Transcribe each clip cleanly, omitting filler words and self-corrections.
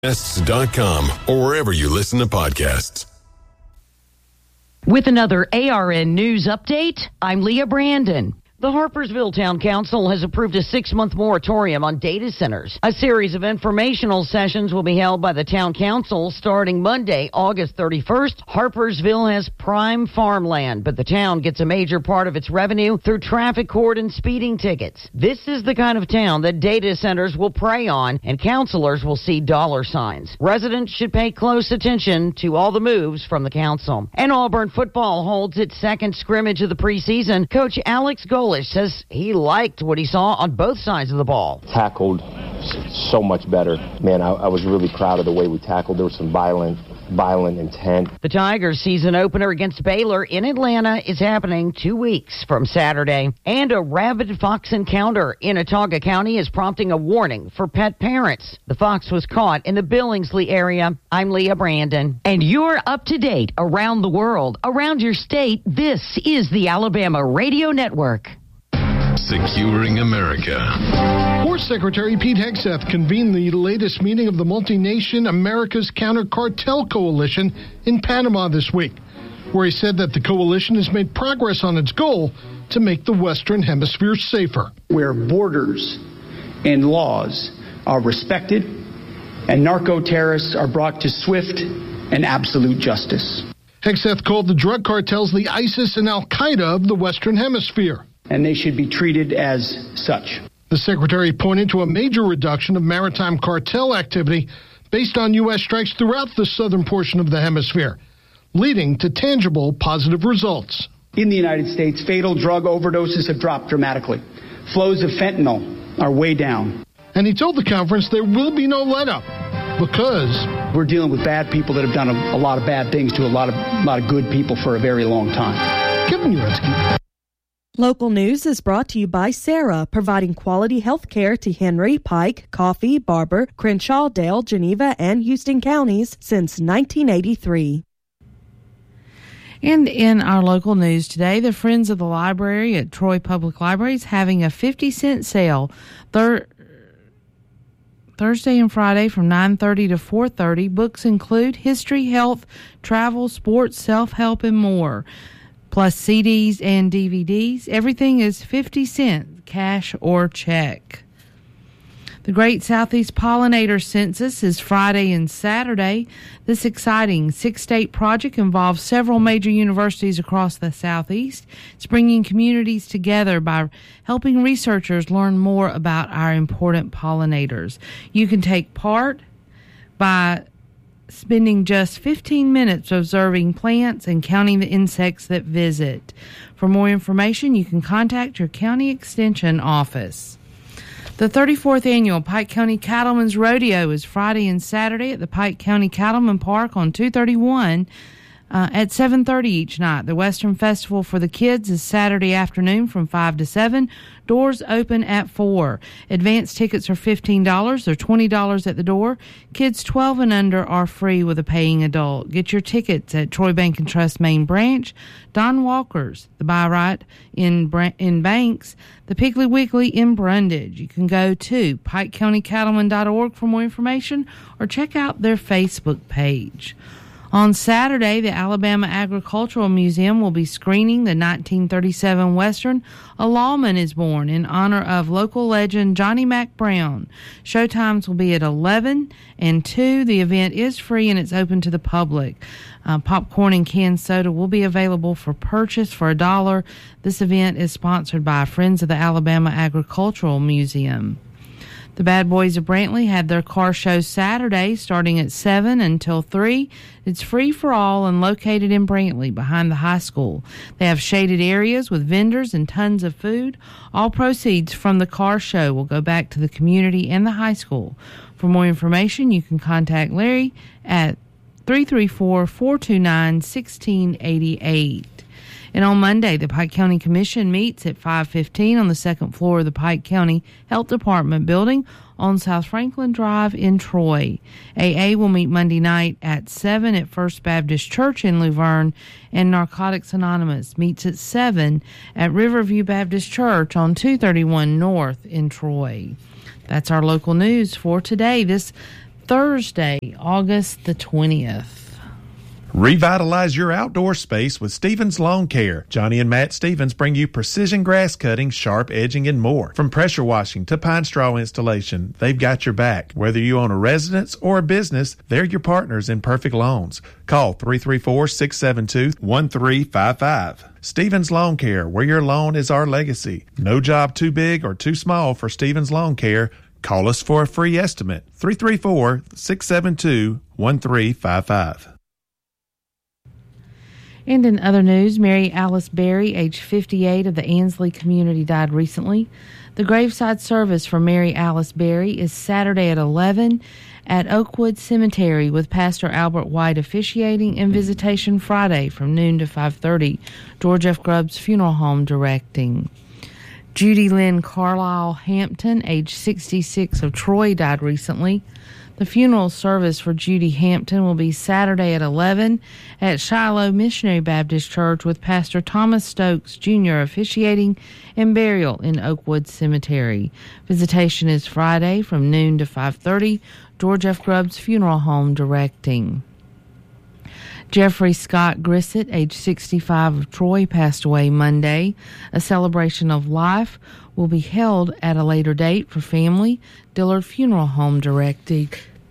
Podcasts.com or wherever you listen to podcasts. With another ARN News update, I'm Leah Brandon. The Harpersville Town Council has approved a 6-month moratorium on data centers. A series of informational sessions will be held by the Town Council starting Monday, August 31st. Harpersville has prime farmland, but the town gets a major part of its revenue through traffic court and speeding tickets. This is the kind of town that data centers will prey on, and councilors will see dollar signs. Residents should pay close attention to all the moves from the council. And Auburn football holds its second scrimmage of the preseason. Coach Alex Golesh says he liked what he saw on both sides of the ball. Tackled so much better. Man, I was really proud of the way we tackled. There was some violent intent. The Tigers' season opener against Baylor in Atlanta is happening 2 weeks from Saturday. And a rabid fox encounter in Autauga County is prompting a warning for pet parents. The fox was caught in the Billingsley area. I'm Leah Brandon. And you're up to date around the world, around your state. This is the Alabama Radio Network. Securing America. Force Secretary Pete Hegseth convened the latest meeting of the multi-nation America's Counter-Cartel Coalition in Panama this week, where he said that the coalition has made progress on its goal to make the Western Hemisphere safer. Where borders and laws are respected and narco-terrorists are brought to swift and absolute justice. Hegseth called the drug cartels the ISIS and Al-Qaeda of the Western Hemisphere. And they should be treated as such. The secretary pointed to a major reduction of maritime cartel activity based on U.S. strikes throughout the southern portion of the hemisphere, leading to tangible positive results. In the United States, fatal drug overdoses have dropped dramatically. Flows of fentanyl are way down. And he told the conference there will be no let-up because we're dealing with bad people that have done a lot of bad things to a lot of good people for a very long time. Kevin Uretsky. Local news is brought to you by Sarah, providing quality health care to Henry, Pike, Coffee, Barber, Crenshaw, Dale, Geneva, and Houston counties since 1983. And in our local news today, the Friends of the Library at Troy Public Library is having a 50-cent sale Thursday and Friday from 9:30 to 4:30. Books include history, health, travel, sports, self-help, and more. Plus CDs and DVDs. Everything is 50 cents, cash or check. The Great Southeast Pollinator Census is Friday and Saturday. This exciting 6-state project involves several major universities across the Southeast. It's bringing communities together by helping researchers learn more about our important pollinators. You can take part by spending just 15 minutes observing plants and counting the insects that visit. For more information, you can contact your county extension office. The 34th annual Pike County Cattlemen's Rodeo is Friday and Saturday at the Pike County Cattlemen Park on 231 at 7:30 each night. The Western Festival for the kids is Saturday afternoon from 5 to 7. Doors open at 4. Advance tickets are $15. They're $20 at the door. Kids 12 and under are free with a paying adult. Get your tickets at Troy Bank and Trust Main Branch, Don Walker's, the Buy Right in Banks, the Piggly Wiggly in Brundage. You can go to PikeCountyCattlemen.org for more information or check out their Facebook page. On Saturday, the Alabama Agricultural Museum will be screening the 1937 Western A Lawman is Born in honor of local legend Johnny Mack Brown. Showtimes will be at 11 and 2. The event is free and it's open to the public. Popcorn and canned soda will be available for purchase for $1. This event is sponsored by Friends of the Alabama Agricultural Museum. The Bad Boys of Brantley had their car show Saturday starting at 7 until 3. It's free for all and located in Brantley behind the high school. They have shaded areas with vendors and tons of food. All proceeds from the car show will go back to the community and the high school. For more information, you can contact Larry at 334-429-1688. And on Monday, the Pike County Commission meets at 5:15 on the second floor of the Pike County Health Department building on South Franklin Drive in Troy. AA will meet Monday night at 7 at First Baptist Church in Luverne, and Narcotics Anonymous meets at 7 at Riverview Baptist Church on 231 North in Troy. That's our local news for today. This Thursday, August the 20th. Revitalize your outdoor space with Stevens Lawn Care. Johnny and Matt Stevens bring you precision grass cutting, sharp edging, and more. From pressure washing to pine straw installation, they've got your back. Whether you own a residence or a business, they're your partners in perfect lawns. Call 334-672-1355. Stevens Lawn Care, where your lawn is our legacy. No job too big or too small for Stevens Lawn Care. Call us for a free estimate. 334-672-1355. And in other news, Mary Alice Berry, age 58, of the Ansley community, died recently. The graveside service for Mary Alice Berry is Saturday at 11 at Oakwood Cemetery, with Pastor Albert White officiating, and visitation Friday from noon to 5:30. George F. Grubbs Funeral Home directing. Judy Lynn Carlisle Hampton, age 66, of Troy, died recently. The funeral service for Judy Hampton will be Saturday at 11 at Shiloh Missionary Baptist Church, with Pastor Thomas Stokes Jr. officiating, and burial in Oakwood Cemetery. Visitation is Friday from noon to 5:30. George F. Grubbs Funeral Home directing. Jeffrey Scott Grissett, age 65, of Troy, passed away Monday. A celebration of life will be held at a later date for family. Dillard Funeral Home directing.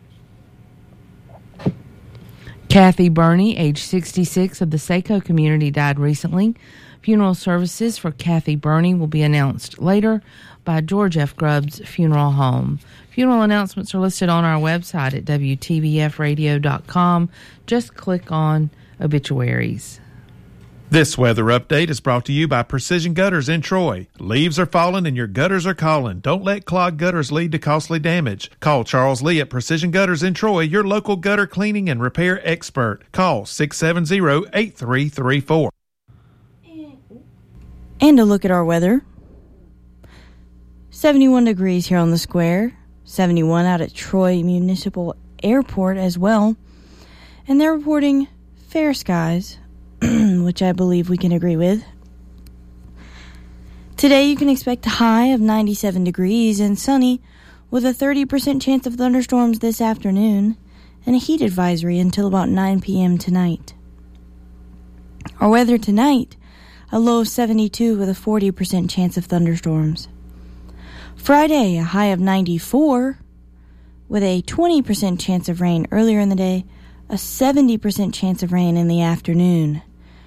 Kathy Burney, age 66, of the Saco community, died recently. Funeral services for Kathy Burney will be announced later by George F. Grubbs Funeral Home. Funeral announcements are listed on our website at WTBFradio.com. Just click on obituaries. This weather update is brought to you by Precision Gutters in Troy. Leaves are falling and your gutters are calling. Don't let clogged gutters lead to costly damage. Call Charles Lee at Precision Gutters in Troy, your local gutter cleaning and repair expert. Call 670-8334. And a look at our weather. 71 degrees here on the square. 71 out at Troy Municipal Airport as well. And they're reporting fair skies, which I believe we can agree with. Today you can expect a high of 97 degrees and sunny, with a 30% chance of thunderstorms this afternoon and a heat advisory until about 9 p.m. tonight. Our weather tonight, a low of 72 with a 40% chance of thunderstorms. Friday, a high of 94 with a 20% chance of rain earlier in the day, a 70% chance of rain in the afternoon.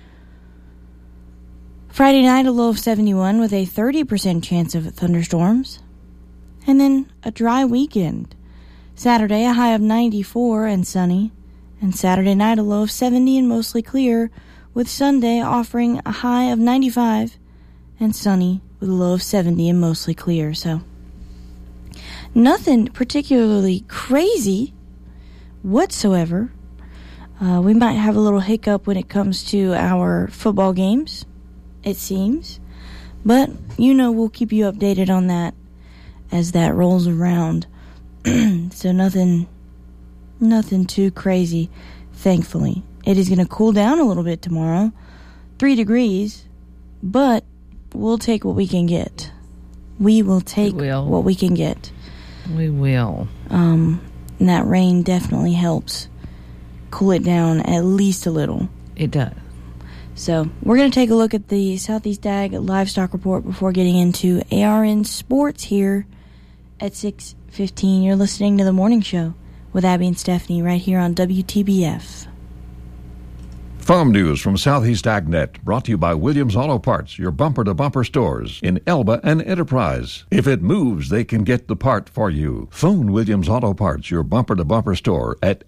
Friday night, a low of 71 with a 30% chance of thunderstorms. And then a dry weekend. Saturday, a high of 94 and sunny. And Saturday night, a low of 70 and mostly clear, with Sunday offering a high of 95 and sunny with a low of 70 and mostly clear. So nothing particularly crazy whatsoever. We might have a little hiccup when it comes to our football games, it seems. But, we'll keep you updated on that as that rolls around. So nothing too crazy, thankfully. It is going to cool down a little bit tomorrow, 3 degrees, but we'll take what we can get. We will take what we can get. We will. And that rain definitely helps cool it down at least a little. It does. So we're going to take a look at the Southeast Ag Livestock Report before getting into ARN Sports here at 6:15. You're listening to The Morning Show with Abby and Stephanie right here on WTBF. Farm news from Southeast AgNet, brought to you by Williams Auto Parts, your bumper-to-bumper stores in Elba and Enterprise. If it moves, they can get the part for you. Phone Williams Auto Parts, your bumper-to-bumper store, at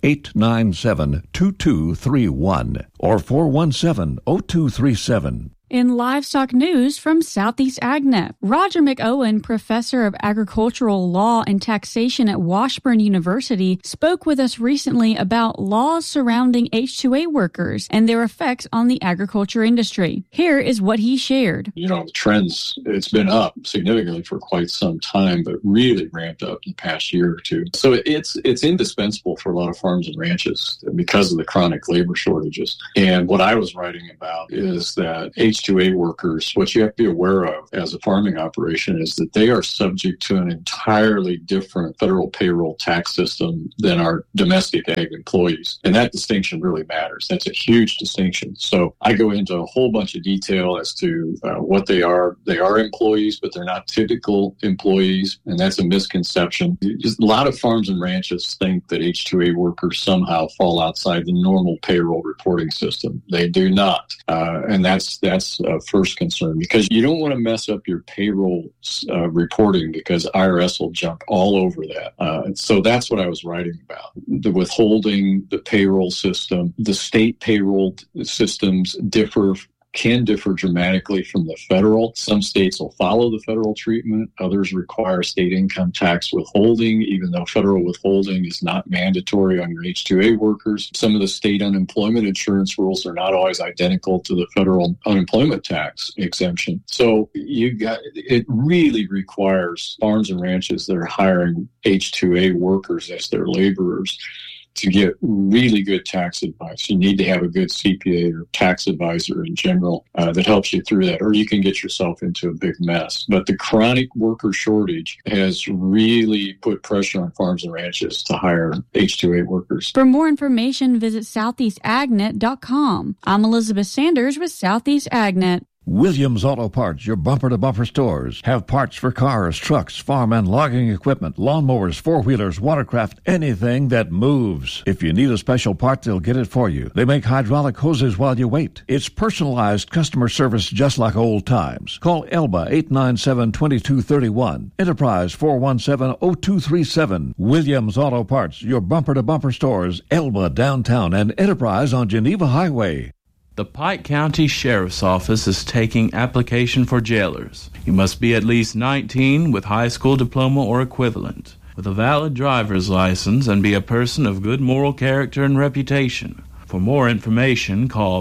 897-2231 or 417-0237. In livestock news from Southeast AgNet, Roger McOwen, professor of agricultural law and taxation at Washburn University, spoke with us recently about laws surrounding H-2A workers and their effects on the agriculture industry. Here is what he shared. The trends, it's been up significantly for quite some time, but really ramped up in the past year or two. So it's indispensable for a lot of farms and ranches because of the chronic labor shortages. And what I was writing about is that H-2A H-2A workers, what you have to be aware of as a farming operation is that they are subject to an entirely different federal payroll tax system than our domestic ag employees. And that distinction really matters. That's a huge distinction. So I go into a whole bunch of detail as to what they are. They are employees, but they're not typical employees, and that's a misconception. Just a lot of farms and ranches think that H-2A workers somehow fall outside the normal payroll reporting system. They do not. And that's a first concern, because you don't want to mess up your payroll reporting, because IRS will jump all over that. So that's what I was writing about. The withholding, the payroll system, the state payroll systems can differ dramatically from the federal. Some states will follow the federal treatment. Others require state income tax withholding, even though federal withholding is not mandatory on your H-2A workers. Some of the state unemployment insurance rules are not always identical to the federal unemployment tax exemption. So it really requires farms and ranches that are hiring H-2A workers as their laborers to get really good tax advice. You need to have a good CPA or tax advisor in general that helps you through that, or you can get yourself into a big mess. But the chronic worker shortage has really put pressure on farms and ranches to hire H-2A workers. For more information, visit southeastagnet.com. I'm Elizabeth Sanders with Southeast AgNet. Williams Auto Parts, your bumper-to-bumper stores, have parts for cars, trucks, farm and logging equipment, lawnmowers, four-wheelers, watercraft, anything that moves. If you need a special part, they'll get it for you. They make hydraulic hoses while you wait. It's personalized customer service just like old times. Call Elba 897-2231, Enterprise 417-0237. Williams Auto Parts, your bumper-to-bumper stores, Elba downtown and Enterprise on Geneva Highway. The Pike County Sheriff's Office is taking application for jailers. You must be at least 19 with high school diploma or equivalent, with a valid driver's license, and be a person of good moral character and reputation. For more information, call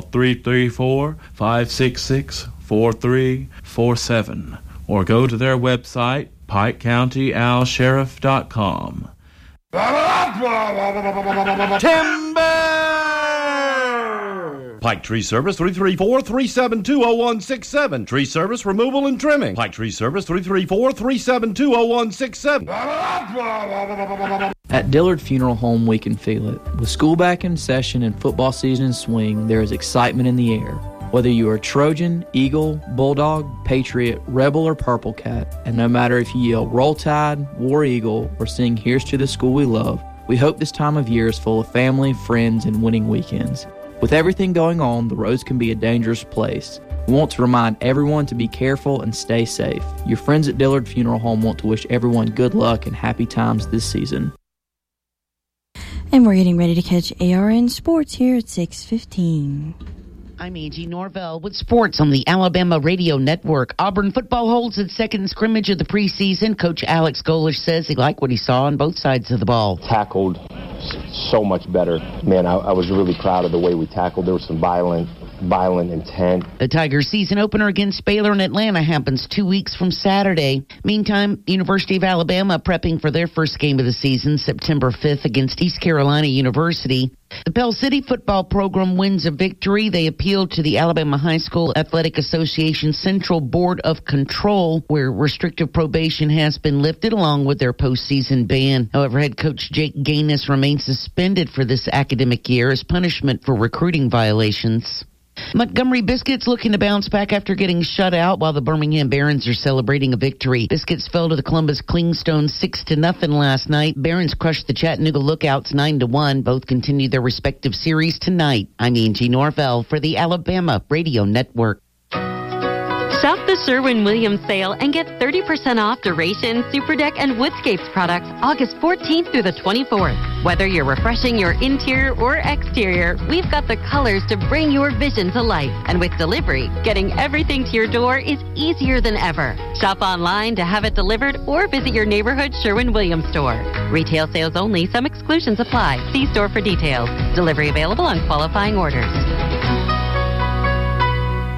334-566-4347 or go to their website, PikeCountyAlSheriff.com. Timber! Pike Tree Service, 334-372-0167. Tree Service, removal and trimming. Pike Tree Service, 334-372-0167. At Dillard Funeral Home, we can feel it. With school back in session and football season in swing, there is excitement in the air. Whether you are Trojan, Eagle, Bulldog, Patriot, Rebel, or Purple Cat, and no matter if you yell Roll Tide, War Eagle, or sing Here's to the School We Love, we hope this time of year is full of family, friends, and winning weekends. With everything going on, the roads can be a dangerous place. We want to remind everyone to be careful and stay safe. Your friends at Dillard Funeral Home want to wish everyone good luck and happy times this season. And we're getting ready to catch ARN Sports here at 6:15. I'm Angie Norvell with sports on the Alabama Radio Network. Auburn football holds its second scrimmage of the preseason. Coach Alex Golesh says he liked what he saw on both sides of the ball. Tackled so much better. Man, I was really proud of the way we tackled. There was some violent intent. The Tigers' season opener against Baylor in Atlanta happens 2 weeks from Saturday. Meantime, University of Alabama prepping for their first game of the season, September 5th against East Carolina University. The Pell City football program wins a victory. They appealed to the Alabama High School Athletic Association Central Board of Control, where restrictive probation has been lifted along with their postseason ban. However, head coach Jake Gaines remains suspended for this academic year as punishment for recruiting violations. Montgomery Biscuits looking to bounce back after getting shut out while the Birmingham Barons are celebrating a victory. Biscuits fell to the Columbus Clingstone 6-0 last night. Barons crushed the Chattanooga Lookouts 9-1. Both continue their respective series tonight. I'm Angie Norvell for the Alabama Radio Network. Shop the Sherwin-Williams sale and get 30% off Duration, Superdeck, and Woodscapes products August 14th through the 24th. Whether you're refreshing your interior or exterior, we've got the colors to bring your vision to life. And with delivery, getting everything to your door is easier than ever. Shop online to have it delivered or visit your neighborhood Sherwin-Williams store. Retail sales only. Some exclusions apply. See store for details. Delivery available on qualifying orders.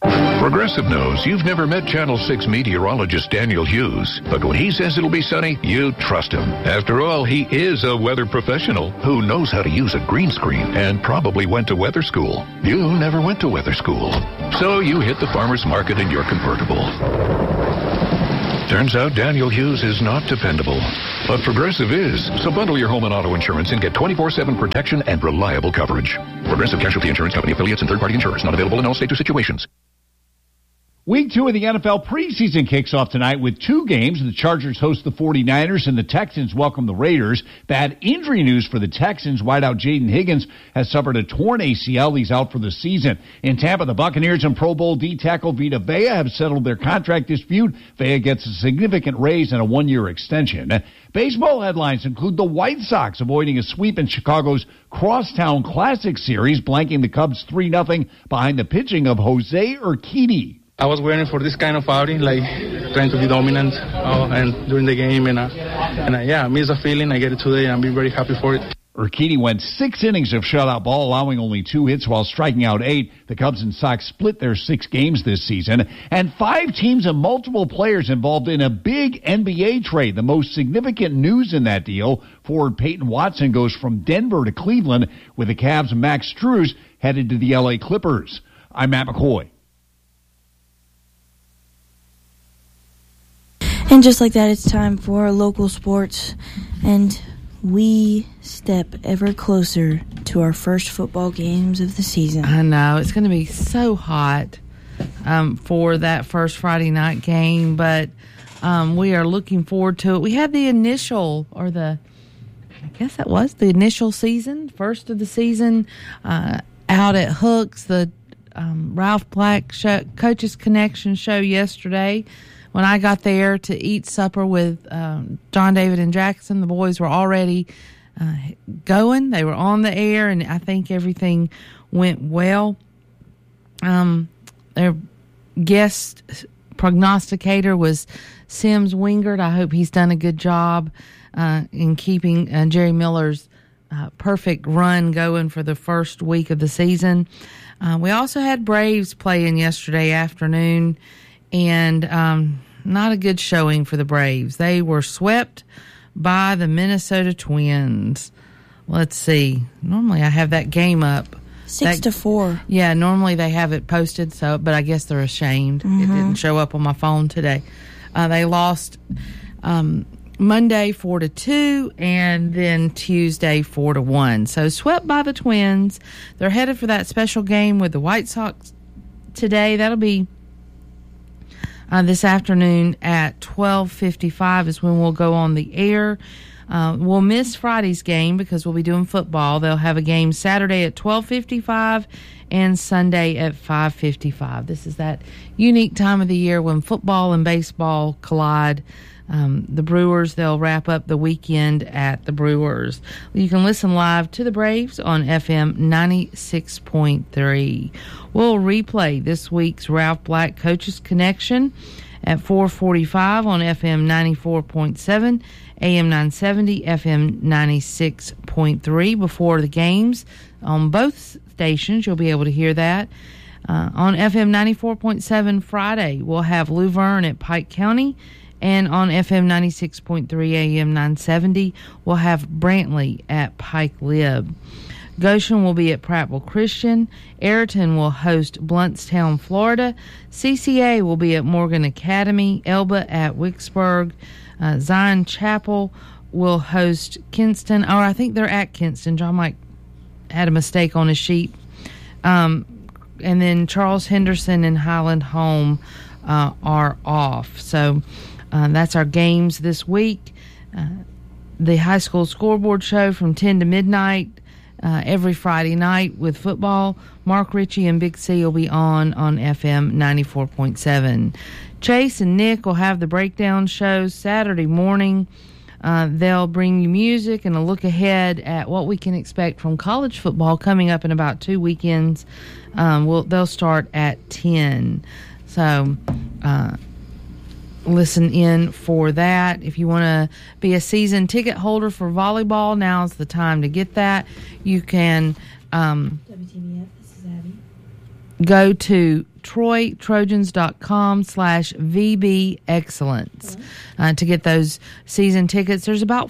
Progressive knows you've never met Channel 6 meteorologist Daniel Hughes, but when he says it'll be sunny, you trust him. After all, he is a weather professional who knows how to use a green screen and probably went to weather school. You never went to weather school, so you hit the farmer's market in your convertible. Turns out Daniel Hughes is not dependable, but Progressive is. So bundle your home and auto insurance and get 24/7 protection and reliable coverage. Progressive Casualty Insurance Company, affiliates, and third-party insurers. Not available in all states or situations. Week 2 of the NFL preseason kicks off tonight with 2 games. The Chargers host the 49ers and the Texans welcome the Raiders. Bad injury news for the Texans. Wideout Jaden Higgins has suffered a torn ACL. He's out for the season. In Tampa, the Buccaneers and Pro Bowl D tackle Vita Vea have settled their contract dispute. Vea gets a significant raise and a 1-year extension. Baseball headlines include the White Sox avoiding a sweep in Chicago's Crosstown Classic Series, blanking the Cubs 3-0 behind the pitching of Jose Urquidy. I was waiting for this kind of outing, like trying to be dominant and during the game, and I miss the feeling. I get it today, and I'm being very happy for it. Urquidy went 6 innings of shutout ball, allowing only 2 hits while striking out 8. The Cubs and Sox split their 6 games this season, and 5 teams and multiple players involved in a big NBA trade. The most significant news in that deal, forward Peyton Watson goes from Denver to Cleveland, with the Cavs' Max Strus headed to the LA Clippers. I'm Matt McCoy. And just like that, it's time for local sports, and we step ever closer to our first football games of the season. I know, it's going to be so hot for that first Friday night game, but we are looking forward to it. We had the initial, or the initial season, first of the season, out at Hooks, the Ralph Black Coaches Connection show yesterday. When I got there to eat supper with John David and Jackson, the boys were already going. They were on the air, and I think everything went well. Their guest prognosticator was Sims Wingard. I hope he's done a good job in keeping Jerry Miller's perfect run going for the first week of the season. We also had Braves playing yesterday afternoon, and not a good showing for the Braves. They were swept by the Minnesota Twins. Let's see. Normally I have that game up. 6-4. Yeah, normally they have it posted, but I guess they're ashamed. Mm-hmm. It didn't show up on my phone today. They lost Monday 4-2, and then Tuesday 4-1. So swept by the Twins. They're headed for that special game with the White Sox today. That'll be this afternoon at 12:55 is when we'll go on the air. We'll miss Friday's game because we'll be doing football. They'll have a game Saturday at 12:55 and Sunday at 5:55. This is that unique time of the year when football and baseball collide. The Brewers, they'll wrap up the weekend at the Brewers. You can listen live to the Braves on FM 96.3. We'll replay this week's Ralph Black Coaches Connection at 4:45 on FM 94.7, AM 970, FM 96.3 before the games. On both stations, you'll be able to hear that. On FM 94.7 Friday, we'll have Luverne at Pike County. And on FM 96.3 AM 970, we'll have Brantley at Pike Lib. Goshen will be at Prattville Christian. Ayrton will host Bluntstown, Florida. CCA will be at Morgan Academy. Elba at Wicksburg. Zion Chapel will host Kinston. Or I think they're at Kinston. John Mike had a mistake on his sheet. And then Charles Henderson and Highland Home are off. So that's our games this week. The high school scoreboard show from 10 to midnight every Friday night with football. Mark Ritchie and Big C will be on FM 94.7. Chase and Nick will have the breakdown shows Saturday morning. They'll bring you music and a look ahead at what we can expect from college football coming up in about 2 weekends. They'll start at 10. So listen in for that. If you want to be a season ticket holder for volleyball, now's the time to get that. You can WTBF, this is Abby. Go to DetroitTrojans.com/VB Excellence to get those season tickets. There's about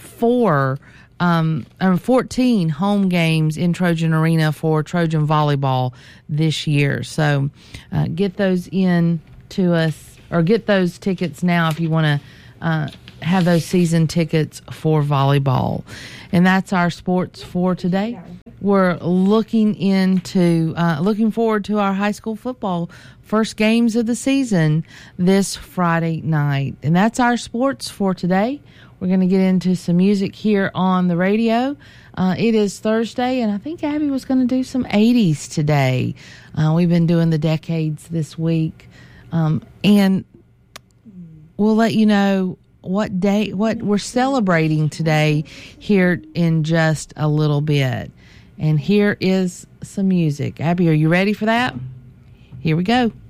14 home games in Trojan Arena for Trojan volleyball this year. So get those in to us, or get those tickets now if you want to have those season tickets for volleyball. And that's our sports for today. We're looking forward to our high school football first games of the season this Friday night. And that's our sports for today. We're going to get into some music here on the radio. It is Thursday, and I think Abby was going to do some 80s today. We've been doing the decades this week. And we'll let you know what we're celebrating today here in just a little bit. And here is some music. Abby, are you ready for that? Here we go.